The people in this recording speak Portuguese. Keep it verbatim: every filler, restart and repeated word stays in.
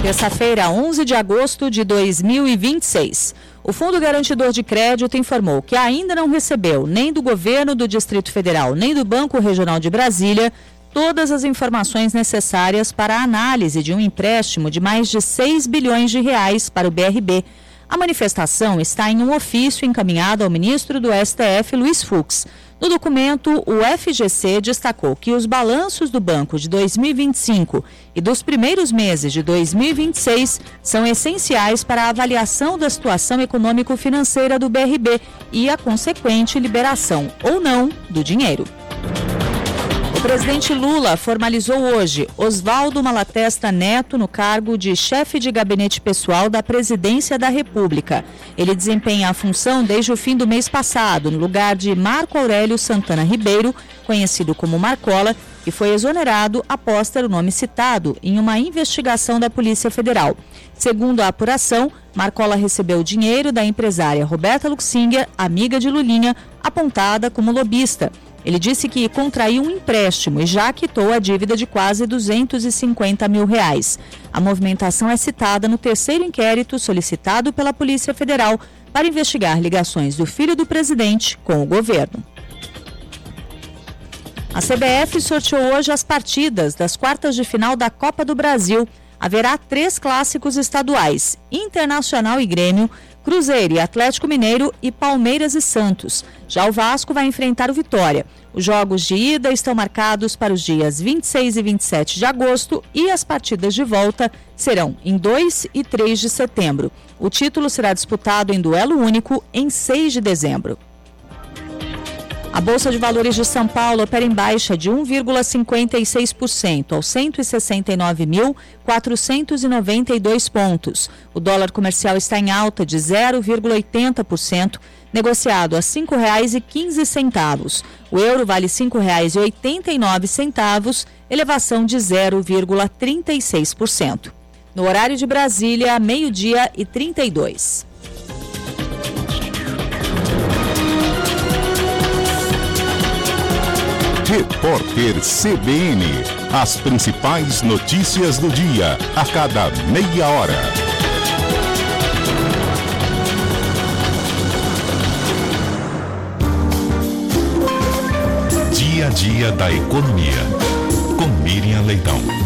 Terça-feira, onze de agosto de dois mil e vinte e seis. O Fundo Garantidor de Crédito informou que ainda não recebeu nem do governo do Distrito Federal, nem do Banco Regional de Brasília, todas as informações necessárias para a análise de um empréstimo de mais de seis bilhões de reais para o B R B. A manifestação está em um ofício encaminhado ao ministro do S T F, Luiz Fux. No documento, o F G C destacou que os balanços do banco de dois mil e vinte e cinco e dos primeiros meses de dois mil e vinte e seis são essenciais para a avaliação da situação econômico-financeira do B R B e a consequente liberação ou não do dinheiro. O presidente Lula formalizou hoje Oswaldo Malatesta Neto no cargo de chefe de gabinete pessoal da Presidência da República. Ele desempenha a função desde o fim do mês passado, no lugar de Marco Aurélio Santana Ribeiro, conhecido como Marcola, que foi exonerado após ter o nome citado em uma investigação da Polícia Federal. Segundo a apuração, Marcola recebeu dinheiro da empresária Roberta Luxinger, amiga de Lulinha, apontada como lobista. Ele disse que contraiu um empréstimo e já quitou a dívida de quase duzentos e cinquenta mil reais. A movimentação é citada no terceiro inquérito solicitado pela Polícia Federal para investigar ligações do filho do presidente com o governo. A C B F sorteou hoje as partidas das quartas de final da Copa do Brasil. Haverá três clássicos estaduais: Internacional e Grêmio, Cruzeiro e Atlético Mineiro e Palmeiras e Santos. Já o Vasco vai enfrentar o Vitória. Os jogos de ida estão marcados para os dias vinte e seis e vinte e sete de agosto e as partidas de volta serão em dois e três de setembro. O título será disputado em duelo único em seis de dezembro. A Bolsa de Valores de São Paulo opera em baixa de um vírgula cinquenta e seis por cento aos cento e sessenta e nove mil, quatrocentos e noventa e dois pontos. O dólar comercial está em alta de zero vírgula oitenta por cento, negociado a cinco reais e quinze centavos. O euro vale cinco reais e oitenta e nove centavos, elevação de zero vírgula trinta e seis por cento. No horário de Brasília, meio-dia e trinta e dois. Repórter C B N. As principais notícias do dia, a cada meia hora. Dia a dia da economia. Com Miriam Leitão.